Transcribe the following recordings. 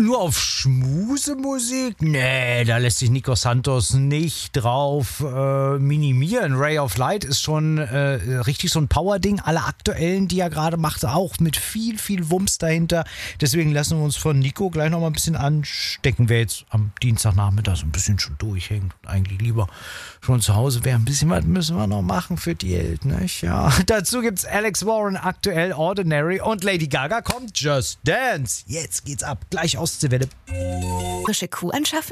nur auf Schmusemusik? Nee, da lässt sich Nico Santos nicht drauf minimieren. Ray of Light ist schon richtig so ein Power-Ding. Alle aktuellen, die er gerade macht, auch mit viel, viel Wumms dahinter. Deswegen lassen wir uns von Nico gleich noch mal ein bisschen anstecken. Wer jetzt am Dienstagnachmittag so ein bisschen schon durchhängt und eigentlich lieber schon zu Hause wäre, ein bisschen was müssen wir noch machen für die Welt, nicht? Ja. Dazu gibt's Alex Warren aktuell Ordinary und Lady Gaga kommt Just Dance. Jetzt geht's ab. Gleich Ostseewelle. Frische Kuh anschaffen?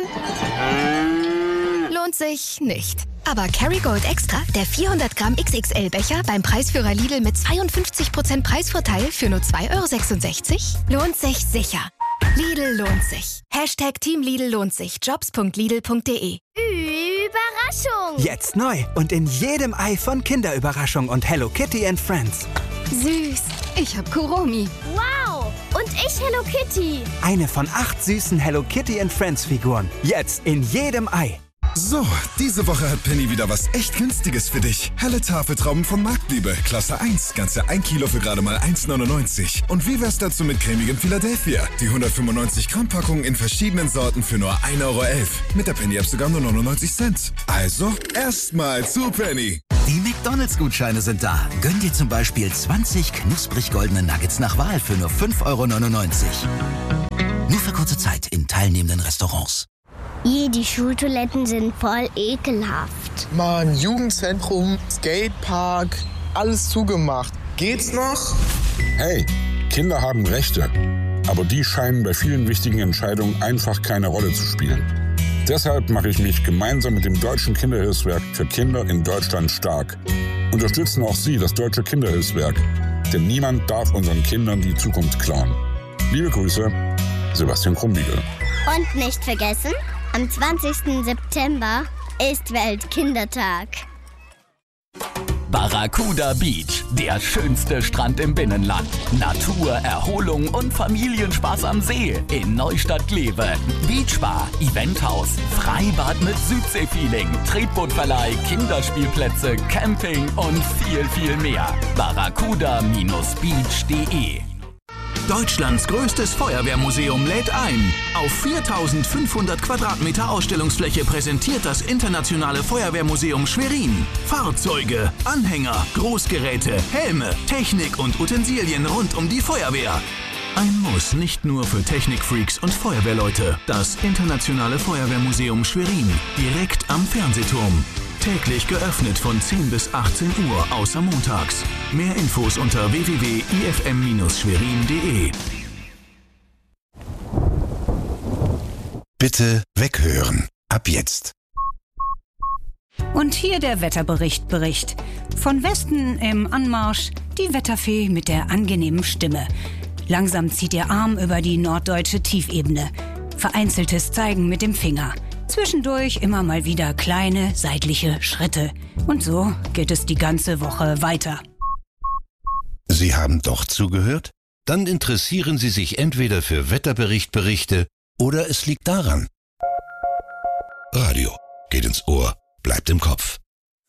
Lohnt sich nicht. Aber Kerrygold Extra, der 400 Gramm XXL-Becher beim Preisführer Lidl mit 52% Preisvorteil für nur 2,66 €, lohnt sich sicher. Lidl lohnt sich. Team Lidl lohnt sich. Jobs.lidl.de. Überraschung! Jetzt neu und in jedem Ei von Kinderüberraschung und Hello Kitty and Friends. Süß. Ich hab Kuromi. Wow! Und ich Hello Kitty. Eine von 8 süßen Hello Kitty and Friends Figuren. Jetzt in jedem Ei. So, diese Woche hat Penny wieder was echt Günstiges für dich. Helle Tafeltrauben von Marktliebe, Klasse 1, ganze 1 Kilo für gerade mal 1,99. Und wie wär's dazu mit cremigem Philadelphia? Die 195 Gramm Packung in verschiedenen Sorten für nur 1,11 €. Mit der Penny-App sogar nur 99 Cent. Also, erstmal zu Penny. Die McDonald's-Gutscheine sind da. Gönn dir zum Beispiel 20 knusprig goldene Nuggets nach Wahl für nur 5,99 €. Nur für kurze Zeit in teilnehmenden Restaurants. Die Schultoiletten sind voll ekelhaft. Mann, Jugendzentrum, Skatepark, alles zugemacht. Geht's noch? Hey, Kinder haben Rechte, aber die scheinen bei vielen wichtigen Entscheidungen einfach keine Rolle zu spielen. Deshalb mache ich mich gemeinsam mit dem Deutschen Kinderhilfswerk für Kinder in Deutschland stark. Unterstützen auch Sie das Deutsche Kinderhilfswerk, denn niemand darf unseren Kindern die Zukunft klauen. Liebe Grüße, Sebastian Krumbiegel. Und nicht vergessen, am 20. September ist Weltkindertag. Barracuda Beach, der schönste Strand im Binnenland. Natur, Erholung und Familienspaß am See in Neustadt-Glewe. Beachbar, Eventhaus, Freibad mit Südseefeeling, Tretbootverleih, Kinderspielplätze, Camping und viel, viel mehr. barracuda-beach.de. Deutschlands größtes Feuerwehrmuseum lädt ein. Auf 4.500 Quadratmeter Ausstellungsfläche präsentiert das Internationale Feuerwehrmuseum Schwerin Fahrzeuge, Anhänger, Großgeräte, Helme, Technik und Utensilien rund um die Feuerwehr. Ein Muss nicht nur für Technikfreaks und Feuerwehrleute. Das Internationale Feuerwehrmuseum Schwerin, direkt am Fernsehturm. Täglich geöffnet von 10 bis 18 Uhr, außer montags. Mehr Infos unter www.ifm-schwerin.de. Bitte weghören. Ab jetzt. Und hier der Wetterbericht. Von Westen im Anmarsch die Wetterfee mit der angenehmen Stimme. Langsam zieht ihr Arm über die norddeutsche Tiefebene. Vereinzeltes Zeigen mit dem Finger. Zwischendurch immer mal wieder kleine, seitliche Schritte. Und so geht es die ganze Woche weiter. Sie haben doch zugehört? Dann interessieren Sie sich entweder für Wetterberichte oder es liegt daran. Radio geht ins Ohr, bleibt im Kopf.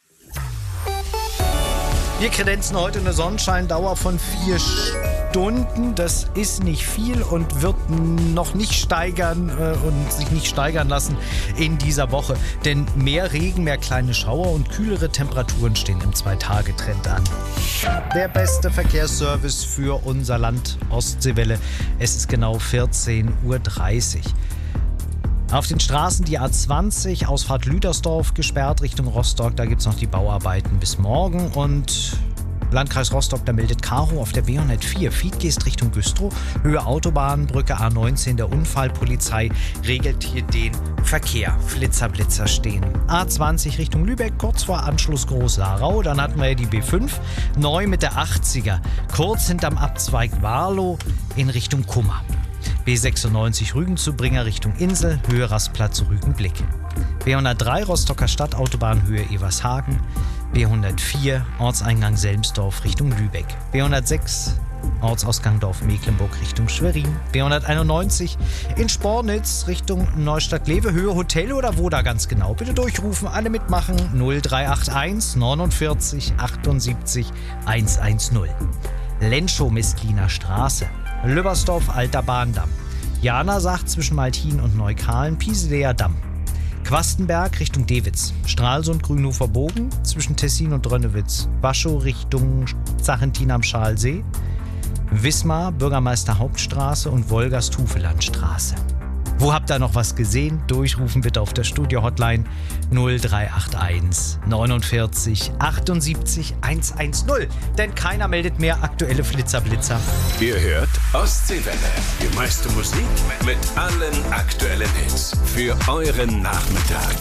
Wir kredenzen heute eine Sonnenscheindauer von 4 Stunden. Das ist nicht viel und wird noch nicht steigern und sich nicht steigern lassen in dieser Woche. Denn mehr Regen, mehr kleine Schauer und kühlere Temperaturen stehen im 2-Tage-Trend an. Der beste Verkehrsservice für unser Land, Ostseewelle. Es ist genau 14:30 Uhr. Auf den Straßen die A20, Ausfahrt Lüdersdorf gesperrt Richtung Rostock. Da gibt es noch die Bauarbeiten bis morgen. Und Landkreis Rostock, da meldet Karo auf der B104. Fiedgeest Richtung Güstrow. Höhe Autobahnbrücke A19. Der Unfallpolizei regelt hier den Verkehr. Blitzer stehen. A20 Richtung Lübeck, kurz vor Anschluss Groß-Larau. Dann hatten wir ja die B5. Neu mit der 80er. Kurz hinterm Abzweig Warlow in Richtung Kummer. B96 Rügen-Zubringer Richtung Insel, Höhe Rastplatz Rügenblick. B103 Rostocker Stadtautobahn Höhe Evershagen. B104 Ortseingang Selmsdorf Richtung Lübeck. B106 Ortsausgang Dorf Mecklenburg Richtung Schwerin. B191 in Spornitz Richtung Neustadt-Glewe, Höhe Hotel oder wo da ganz genau? Bitte durchrufen, alle mitmachen. 0381 49 78 110. Lenschow-Mestliner Straße. Lübbersdorf Alter Bahndamm. Jana sagt zwischen Maltin und Neukalen Pieseler Damm. Quastenberg Richtung Dewitz. Stralsund, Grünhofer Bogen zwischen Tessin und Drönnewitz. Waschow Richtung Zachentin am Schalsee. Wismar, Bürgermeister Hauptstraße und Wolgast-Hufelandstraße. Wo habt ihr noch was gesehen? Durchrufen bitte auf der Studio-Hotline 0381 49 78 110. Denn keiner meldet mehr aktuelle Flitzer-Blitzer. Ihr hört Ostseewelle. Die meiste Musik mit allen aktuellen Hits für euren Nachmittag.